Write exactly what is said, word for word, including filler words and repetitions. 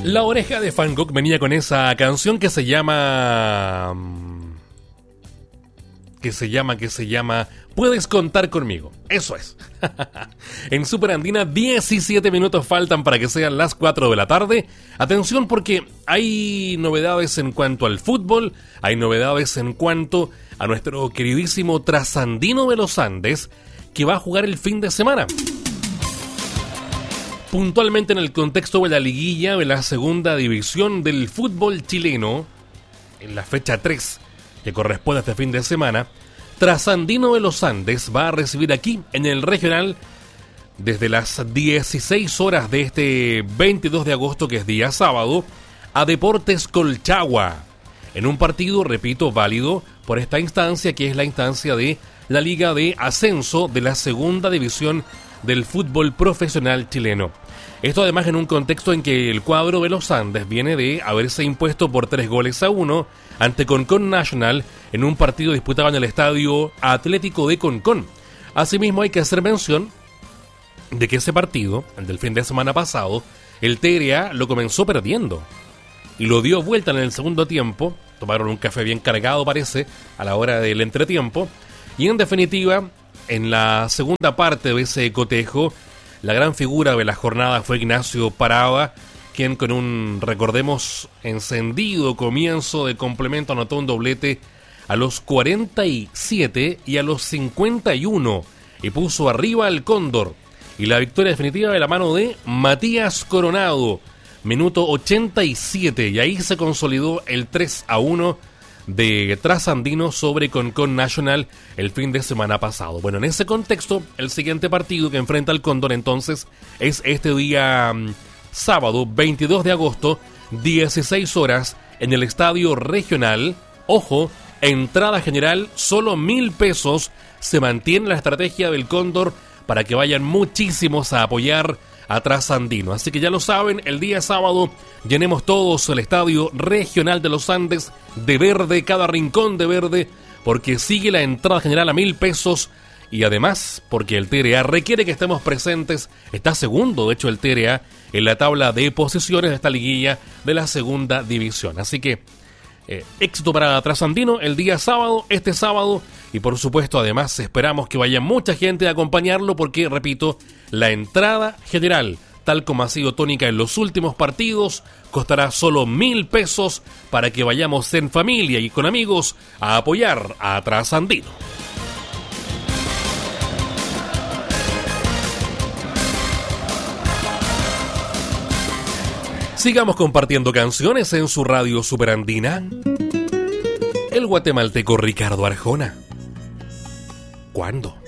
La Oreja de Van Gogh venía con esa canción que se llama... Que se llama, que se llama... Puedes contar conmigo. Eso es. En Super Andina, diecisiete minutos faltan para que sean las cuatro de la tarde. Atención porque hay novedades en cuanto al fútbol, hay novedades en cuanto a nuestro queridísimo Trasandino de los Andes, que va a jugar el fin de semana. Puntualmente en el contexto de la liguilla de la segunda división del fútbol chileno, en la fecha tres, que corresponde a este fin de semana, Trasandino de los Andes va a recibir aquí, en el regional, desde las dieciséis horas de este veintidós de agosto, que es día sábado, a Deportes Colchagua, en un partido, repito, válido por esta instancia, que es la instancia de la Liga de Ascenso de la segunda división del fútbol profesional chileno. Esto además en un contexto en que el cuadro de los Andes viene de haberse impuesto por tres goles a uno ante Concón Nacional en un partido disputado en el Estadio Atlético de Concón. Asimismo hay que hacer mención de que ese partido, el del fin de semana pasado, el T R A lo comenzó perdiendo y lo dio vuelta en el segundo tiempo. Tomaron un café bien cargado, parece, a la hora del entretiempo, y en definitiva, en la segunda parte de ese cotejo, la gran figura de la jornada fue Ignacio Parada, quien con un, recordemos, encendido comienzo de complemento anotó un doblete a los cuarenta y siete y a los cincuenta y uno y puso arriba al Cóndor. Y la victoria definitiva de la mano de Matías Coronado, minuto ochenta y siete, y ahí se consolidó el tres a uno de Trasandino sobre Concón Nacional el fin de semana pasado. Bueno, en ese contexto, el siguiente partido que enfrenta al Cóndor entonces es este día um, sábado veintidós de agosto, dieciséis horas, en el Estadio Regional. Ojo, entrada general solo mil pesos. Se mantiene la estrategia del Cóndor para que vayan muchísimos a apoyar a Trasandino. Así que ya lo saben, el día sábado llenemos todos el Estadio Regional de los Andes de verde, cada rincón de verde, porque sigue la entrada general a mil pesos y además porque el T R A requiere que estemos presentes. Está segundo, de hecho, el T R A en la tabla de posiciones de esta liguilla de la segunda división. Así que eh, éxito para Trasandino el día sábado, este sábado, y por supuesto además esperamos que vaya mucha gente a acompañarlo porque, repito, la entrada general, tal como ha sido tónica en los últimos partidos, costará solo mil pesos para que vayamos en familia y con amigos a apoyar a Trasandino. Sigamos compartiendo canciones en su radio Superandina. El guatemalteco Ricardo Arjona. ¿Cuándo?